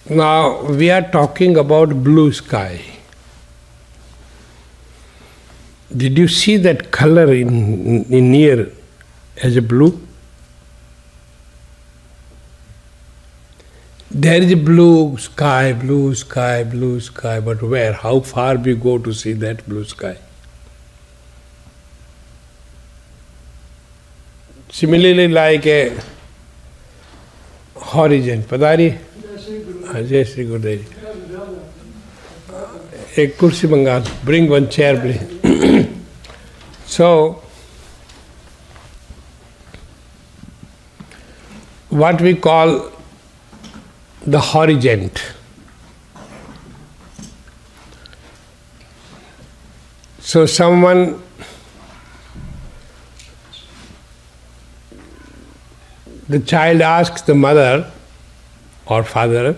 Now we are talking about blue sky. Did you see that color in near as a blue? There is a blue sky, blue sky, blue sky, but where? How far we go to see that blue sky? Similarly, like a horizon. Padari? Jai Sri Gurudev. A kursi mangal. Bring one chair, please. So, what we call the horizon. So someone the child asks the mother or father,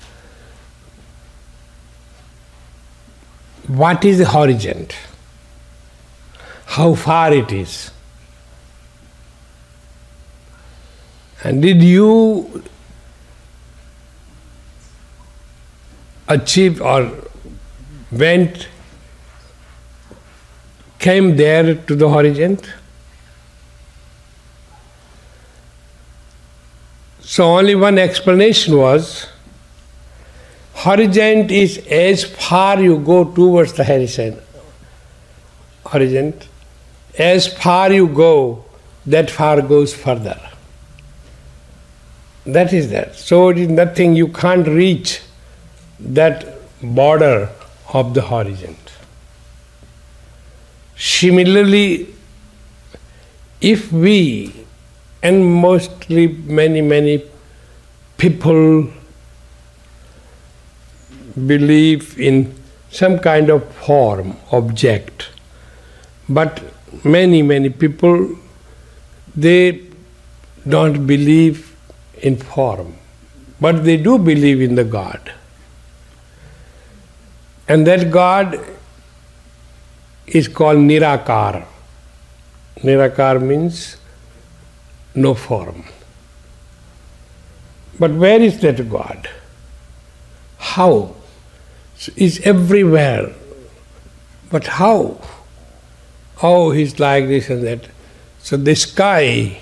what is the horizon? How far it is? And did you achieve or came there to the horizon? So only one explanation was, horizon is as far you go towards the horizon, as far you go, that far goes further. That is that. So it is nothing, you can't reach that border of the horizon. Similarly, if we, and mostly many people believe in some kind of form, object, but many people, they don't believe in form, but they do believe in the God. And that God is called Nirakar. Nirakar means no form. But where is that God? How? He's everywhere. But how? Oh, he's like this and that. So the sky,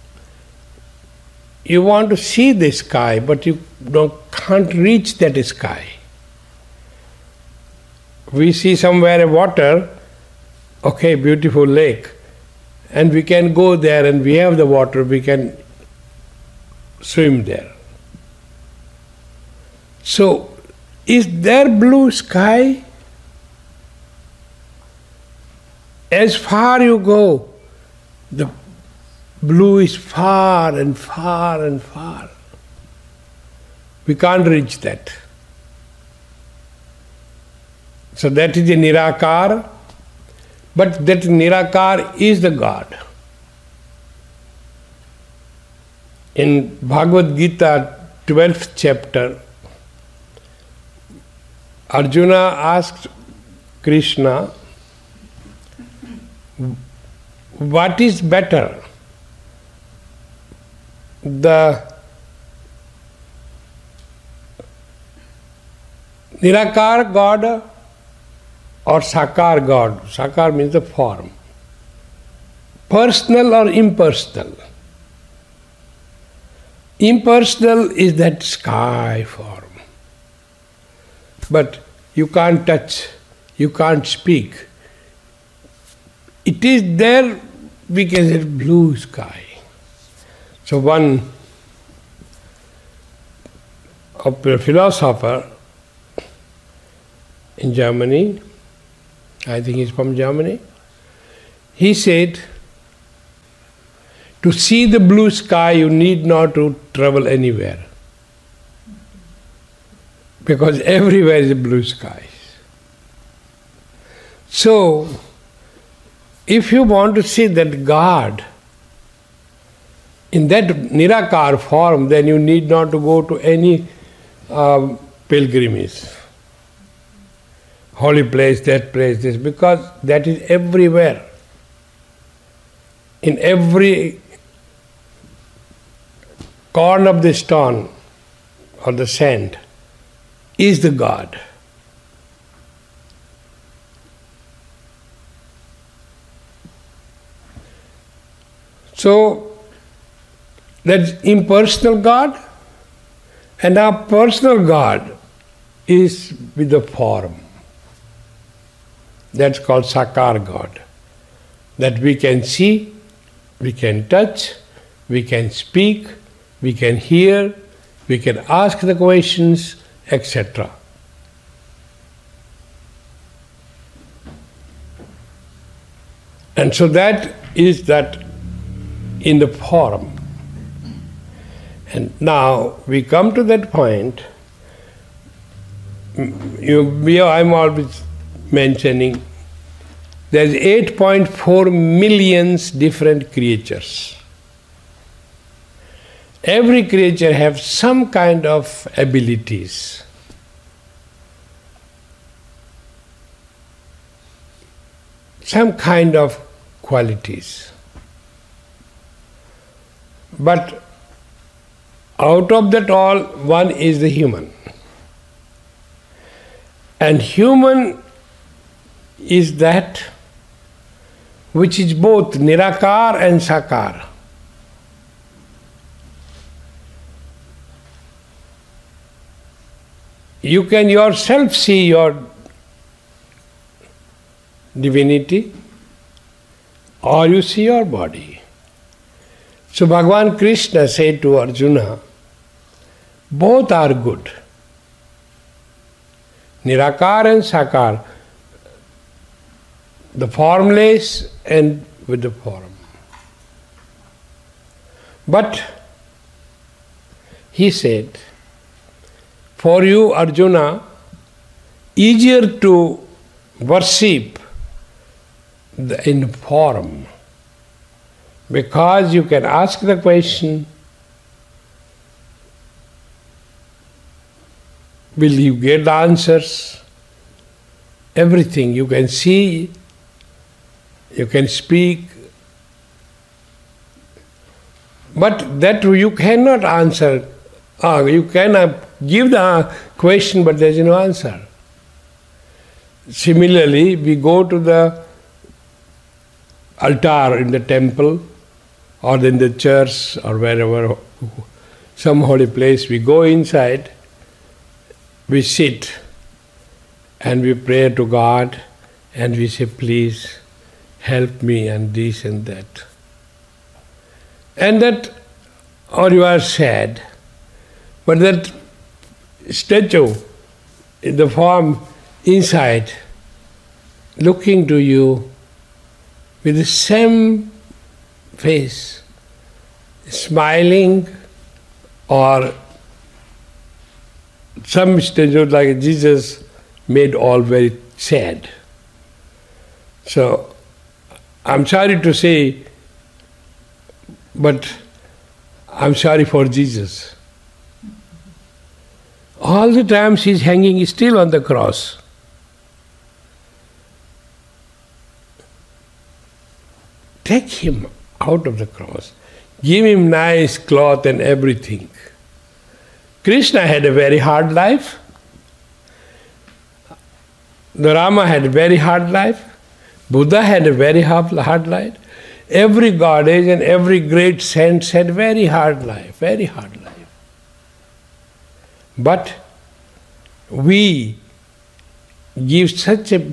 you want to see the sky, but you can't reach that sky. We see somewhere a water, okay, beautiful lake, and we can go there and we have the water, we can swim there. So, is there blue sky? As far you go, the blue is far and far and far. We can't reach that. So that is the Nirakar, but that Nirakar is the God. In Bhagavad Gita, 12th chapter, Arjuna asked Krishna, what is better? The Nirakar God or Sakar God? Sakar means the form. Personal or impersonal? Impersonal is that sky form. But you can't touch, you can't speak. It is there because it's blue sky. So one philosopher in Germany, I think he's from Germany, he said, to see the blue sky you need not to travel anywhere. Because everywhere is blue skies. So, if you want to see that God in that Nirakar form, then you need not to go to any pilgrimage. Holy place, this, because that is everywhere. In every corner of the stone or the sand, is the God. So, that's impersonal God, and our personal God is with the form. That's called Sakar God. That we can see, we can touch, we can speak, we can hear, we can ask the questions, etc. And so that is that in the form. And now we come to that point. I'm always mentioning there's 8.4 million different creatures. Every creature has some kind of abilities. Some kind of qualities. But out of that all, one is the human. And human is that which is both Nirakar and Sakar. You can yourself see your divinity, or you see your body. So Bhagavan Krishna said to Arjuna, both are good. Nirakar and Sakar, the formless and with the form. But he said, for you, Arjuna, easier to worship in form, because you can ask the question, will you get the answers? Everything you can see, you can speak, but that you cannot answer. You cannot give the question, but there is no answer. Similarly, we go to the altar in the temple or in the church or wherever, some holy place, we go inside, we sit and we pray to God and we say, please help me and this and that. And that, or you are sad, but that statue, in the form inside, looking to you with the same face, smiling, or some statues like Jesus made all very sad. So, I'm sorry to say, but I'm sorry for Jesus. All the time he's hanging still on the cross. Take him out of the cross. Give him nice cloth and everything. Krishna had a very hard life. The Rama had a very hard life. Buddha had a very hard life. Every goddess and every great saint had very hard life, very hard life. But we give such a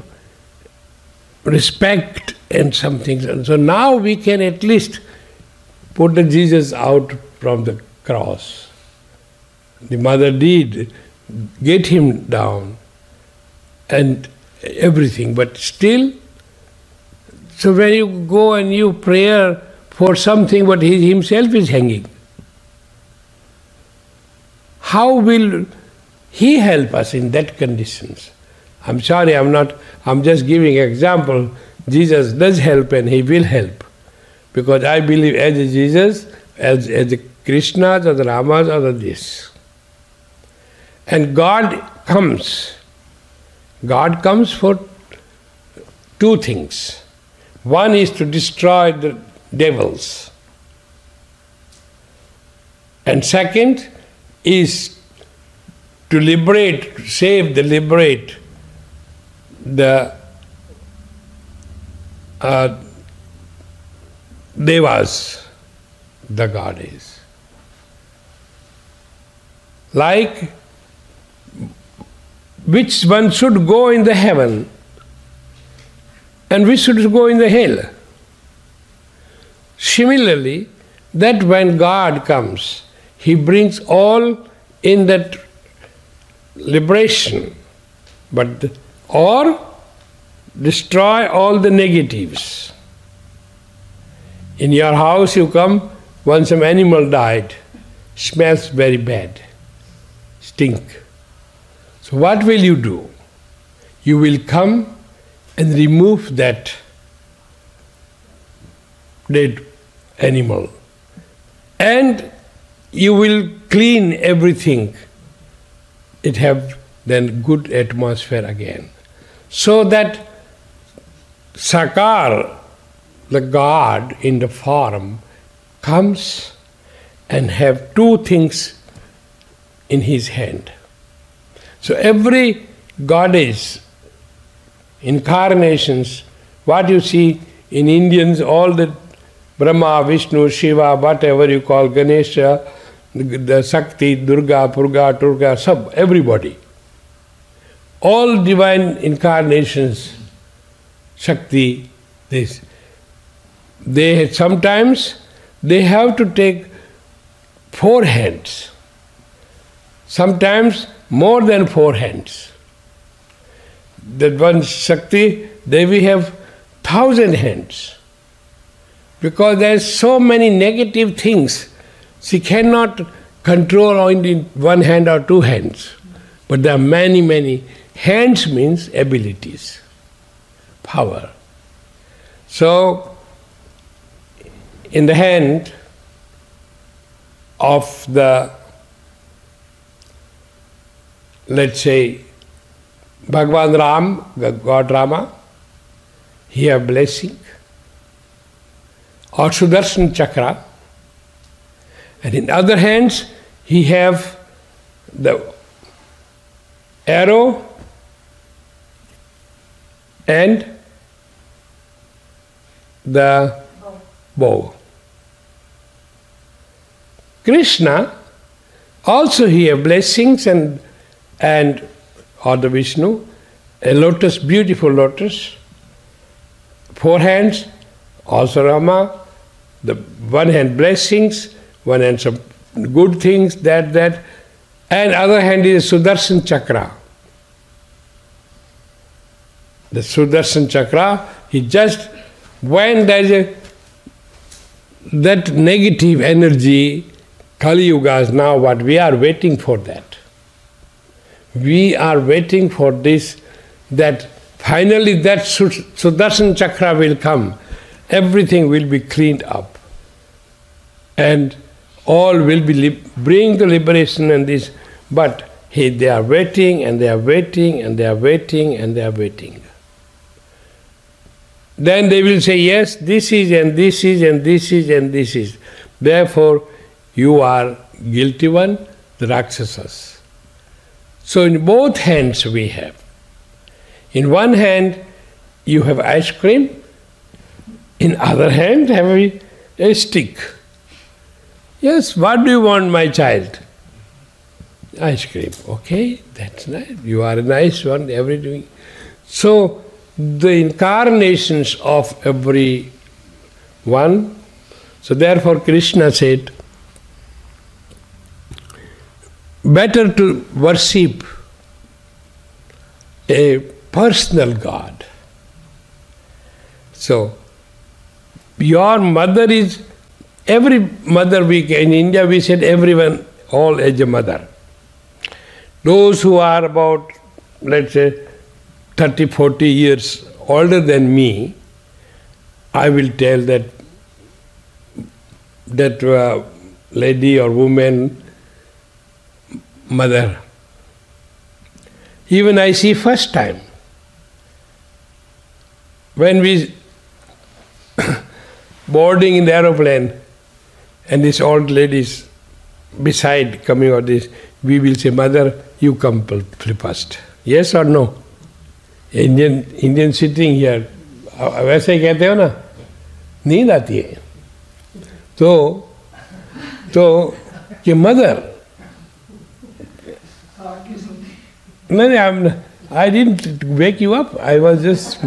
respect and something. And so now we can at least put the Jesus out from the cross. The mother did get him down and everything, but still, so when you go and you pray for something, but he himself is hanging, how will he help us in that conditions? I'm sorry, I'm just giving an example. Jesus does help and he will help. Because I believe as a Jesus, as the Krishnas or the Ramas or this. And God comes. God comes for two things. One is to destroy the devils. And second is to liberate the devas, the goddess. Like which one should go in the heaven and which should go in the hell. Similarly, that when God comes, He brings all in that liberation, or destroy all the negatives. In your house you come, when some animal died, smells very bad, stink. So what will you do? You will come and remove that dead animal, and you will clean everything. It have then good atmosphere again. So that Sakar, the God in the form, comes and have two things in his hand. So every goddess, incarnations, what you see in Indians, all the Brahma, Vishnu, Shiva, whatever you call, Ganesha, the Shakti, Durga, Purga, Turga, sab, everybody. All divine incarnations, Shakti, this. Sometimes they have to take 4 hands. Sometimes more than 4 hands. That one Shakti, Devi have 1,000 hands. Because there are so many negative things, she cannot control only one hand or 2 hands. But there are many, many. Hands means abilities, power. So, in the hand of the, let's say, Bhagavan Ram, God Rama, he have blessing, or Sudarshan Chakra, and in other hands he have the arrow and the bow. Krishna also he have blessings and or the Vishnu, a lotus, beautiful lotus, 4 hands, also Rama, the one hand blessings, one hand some good things, that, and other hand is Sudarshan Chakra. The Sudarshan Chakra, he just, when there is that negative energy, Kali Yuga is now what we are waiting for that. We are waiting for this, that finally that Sudarshan Chakra will come, everything will be cleaned up, and all will be bring the liberation and this, but they are waiting and they are waiting and they are waiting and they are waiting. Then they will say, yes, this is and this is and this is and this is. Therefore, you are guilty one, the Rakshasas. So in both hands we have. In one hand you have ice cream, in other hand have a stick. Yes, what do you want, my child? Ice cream. Okay, that's nice. You are a nice one, everything. So the incarnations of every one. So therefore Krishna said, better to worship a personal God. So your mother is, every mother in India we said everyone, all as a mother. Those who are about, let's say, 30, 40 years older than me, I will tell that lady or woman, mother. Even I see first time. When we boarding in the aeroplane and this old lady is beside coming out this, we will say, Mother, you come first. Yes or no? Indian sitting here, वैसे ही कहते हो ना, नींद आती है तो कि mother, नहीं, I didn't wake you up, I was just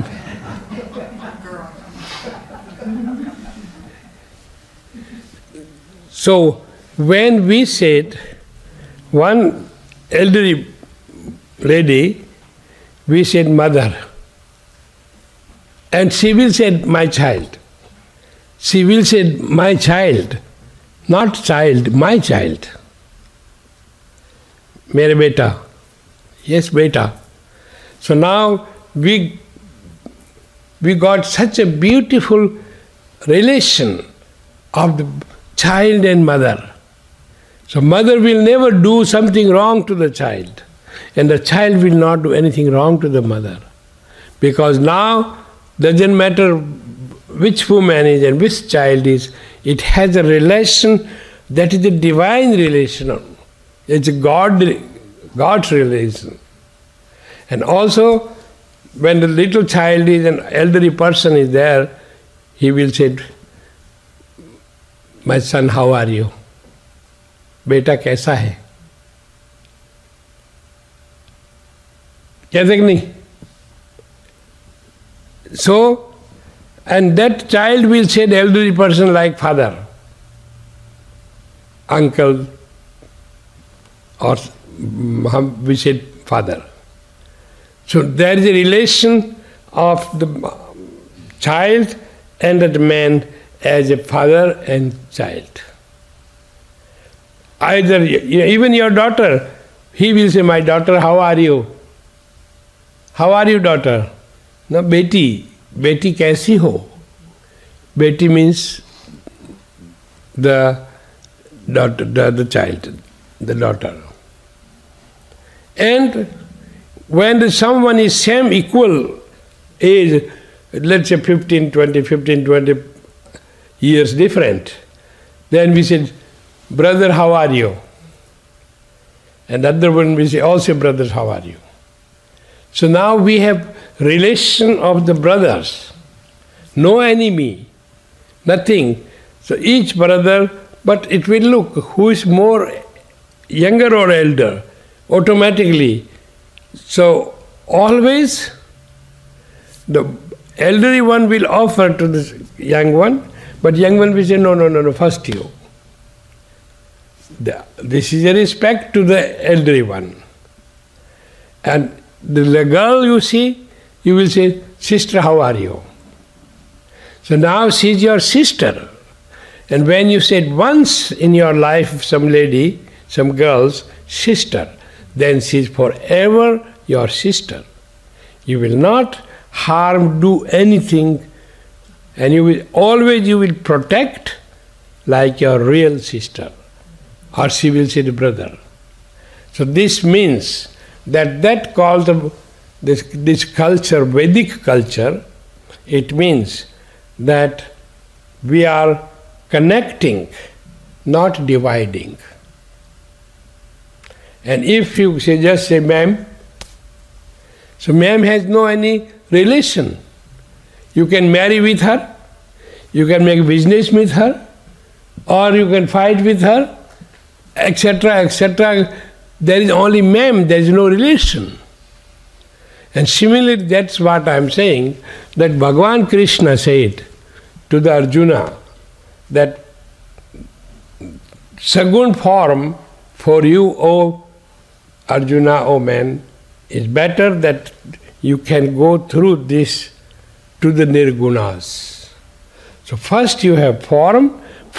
so when we said one elderly lady, we said mother, and she will say my child. She will say my child, not child, my child. Mere beta. Yes, beta. So now we got such a beautiful relation of the child and mother. So mother will never do something wrong to the child, and the child will not do anything wrong to the mother. Because now doesn't matter which woman is and which child is, it has a relation that is a divine relation. It's a God's relation. And also, when the little child is, an elderly person is there, he will say, my son, how are you? बेटा कैसा है? कहते कि नहीं? So, and that child will say the elderly person like father, uncle, or we said father. So there is a relation of the child and that man as a father and child. Either, even your daughter, he will say, my daughter, how are you? How are you, daughter? No, beti. Beti kaisi ho? Beti means the daughter, the child, the daughter. And when someone is same equal age, let's say 15, 20 years different, then we said, brother, how are you? And the other one we say, also brothers, how are you? So now we have relation of the brothers, no enemy, nothing. So each brother, but it will look who is more younger or elder, automatically. So always the elderly one will offer to the young one, but young one will say, no, first you. This is a respect to the elderly one. And the girl you see, you will say, sister, how are you? So now she is your sister. And when you said once in your life some lady, some girl's sister, then she is forever your sister. You will not harm, do anything, and you will protect like your real sister. Or she will say the brother. So this means that called this culture, Vedic culture, it means that we are connecting, not dividing. And if you just say ma'am, so ma'am has no any relation. You can marry with her, you can make business with her, or you can fight with her, etc., etc. There is only ma'am, there is no relation. And similarly, that's what I am saying, that Bhagavan Krishna said to the Arjuna that Sagun form for you, O Arjuna, O man, is better that you can go through this to the Nirgunas. So first you have form,